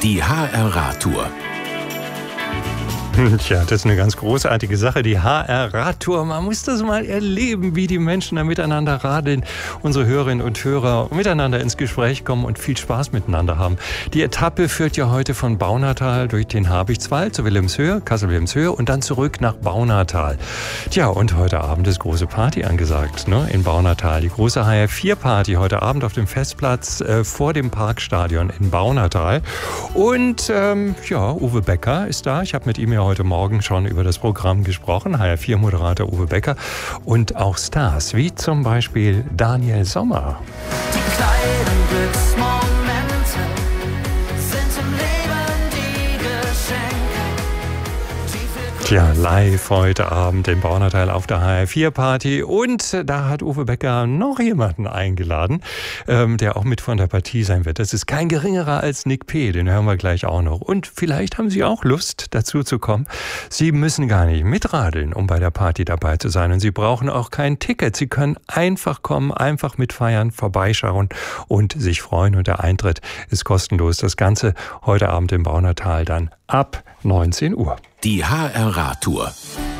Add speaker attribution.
Speaker 1: Die HR-Radtour.
Speaker 2: Tja, das ist eine ganz großartige Sache, die HR-Radtour. Man muss das mal erleben, wie die Menschen da miteinander radeln, unsere Hörerinnen und Hörer miteinander ins Gespräch kommen und viel Spaß miteinander haben. Die Etappe führt ja heute von Baunatal durch den Habichtswald zu Wilhelmshöhe, Kassel-Wilhelmshöhe und dann zurück nach Baunatal. Tja, und heute Abend ist große Party angesagt, ne, in Baunatal. Die große HR4-Party heute Abend auf dem Festplatz vor dem Parkstadion in Baunatal. Und Uwe Becker ist da. Ich habe mit ihm ja heute Morgen schon über das Programm gesprochen. HR4-Moderator Uwe Becker und auch Stars, wie zum Beispiel Daniel Sommer.
Speaker 3: Die kleinen Glücksmomente sind im Leben die Geschenke.
Speaker 2: Tja, live heute Abend in Baunatal auf der HR4-Party. Und da hat Uwe Becker noch jemanden eingeladen, der auch mit von der Partie sein wird. Das ist kein geringerer als Nick P., den hören wir gleich auch noch. Und vielleicht haben Sie auch Lust, dazu zu kommen. Sie müssen gar nicht mitradeln, um bei der Party dabei zu sein. Und Sie brauchen auch kein Ticket. Sie können einfach kommen, einfach mitfeiern, vorbeischauen und sich freuen. Und der Eintritt ist kostenlos. Das Ganze heute Abend in Baunatal dann ab 19 Uhr.
Speaker 1: Die HR-Radtour.